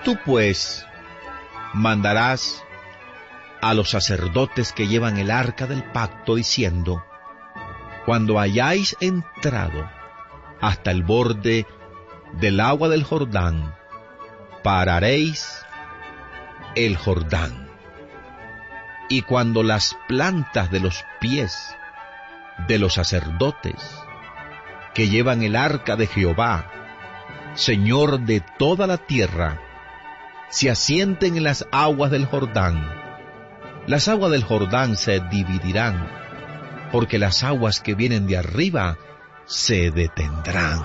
Tú pues mandarás a los sacerdotes que llevan el arca del pacto, diciendo: cuando hayáis entrado hasta el borde del agua del Jordán, pararéis el Jordán. Y cuando las plantas de los pies de los sacerdotes que llevan el arca de Jehová, Señor de toda la tierra, se asienten en las aguas del Jordán, las aguas del Jordán se dividirán, porque las aguas que vienen de arriba se detendrán.